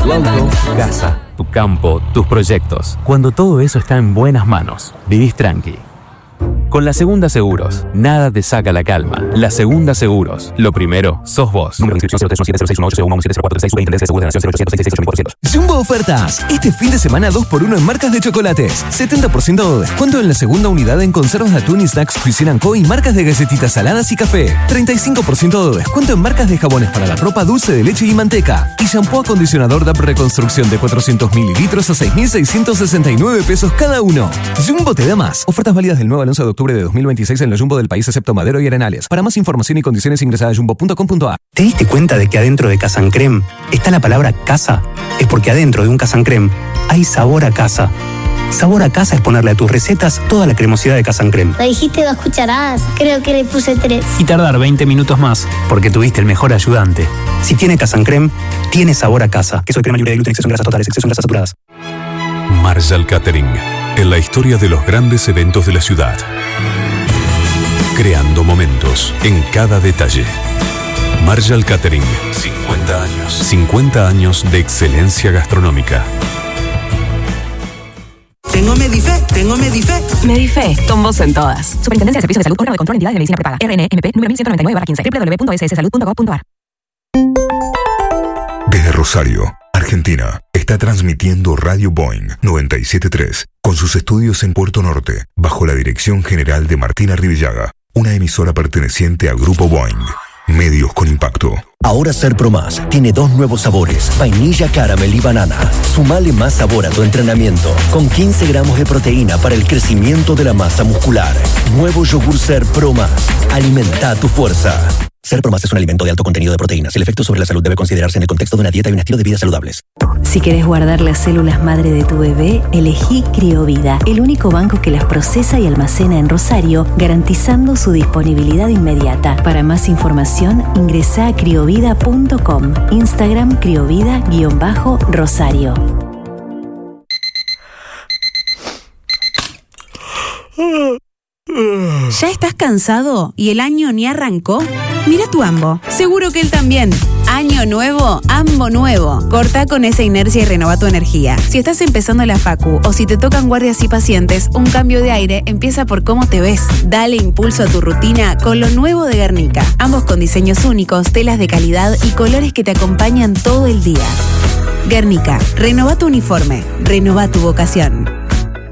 Tu auto, casa, tu campo, tus proyectos. Cuando todo eso está en buenas manos, vivís tranqui. Con La Segunda Seguros, nada te saca la calma. La Segunda Seguros, lo primero, sos vos. Número de inscripción 0317061801170436, Superintendencia de Seguros de la Nación 0800668800. Jumbo Ofertas. Este fin de semana 2x1 en marcas de chocolates. 70% de descuento en la segunda unidad en conservas de atún y snacks Cuisine & Co. y marcas de galletitas saladas y café. 35% de descuento en marcas de jabones para la ropa, dulce de leche y manteca. Y shampoo acondicionador DAP Reconstrucción de 400 mililitros a 6.669 pesos cada uno. Jumbo te da más. Ofertas válidas del 9 al 11 de octubre de 2026 en la Jumbo del país excepto Madero y Arenales. Para más información y condiciones ingresa a jumbo.com.ar. ¿Te diste cuenta de que adentro de Casa Creme está la palabra casa? Es porque adentro de un Casa Creme hay sabor a casa. Sabor a casa es ponerle a tus recetas toda la cremosidad de Casa Creme. Me dijiste 2 cucharadas, creo que le puse 3. Y tardar 20 minutos más porque tuviste el mejor ayudante. Si tiene Casa Creme, tiene sabor a casa. Queso de crema libre de gluten, exceso en grasas totales, exceso en grasas saturadas. Marshall Catering, en la historia de los grandes eventos de la ciudad. Creando momentos en cada detalle. Marshall Catering, 50 años. 50 años de excelencia gastronómica. Tengo Medife. Medife, con vos en todas. Superintendencia de Servicios de Salud, órgano de control, entidad de medicina prepaga. RNMP, número 1199/15, www.sssalud.gov.ar. Desde Rosario, Argentina, está transmitiendo Radio Boeing 97.3, con sus estudios en Puerto Norte, bajo la dirección general de Martina Rivillaga, una emisora perteneciente a Grupo Boeing. Medios con impacto. Ahora Ser Pro Más tiene 2 nuevos sabores, vainilla, caramel y banana. Sumale más sabor a tu entrenamiento, con 15 gramos de proteína para el crecimiento de la masa muscular. Nuevo yogur Ser Pro Más. Alimenta tu fuerza. Ser Pro Más es un alimento de alto contenido de proteínas. El efecto sobre la salud debe considerarse en el contexto de una dieta y un estilo de vida saludables. Si querés guardar las células madre de tu bebé, elegí Criovida, el único banco que las procesa y almacena en Rosario, garantizando su disponibilidad inmediata. Para más información, ingresá a criovida.com. Instagram criovida_Rosario. ¿Ya estás cansado y el año ni arrancó? Mira tu Ambo, seguro que él también. Año nuevo, Ambo nuevo. Corta con esa inercia y renova tu energía. Si estás empezando la facu o si te tocan guardias y pacientes, un cambio de aire empieza por cómo te ves. Dale impulso a tu rutina con lo nuevo de Guernica. Ambos con diseños únicos, telas de calidad y colores que te acompañan todo el día. Guernica, renova tu uniforme, renova tu vocación.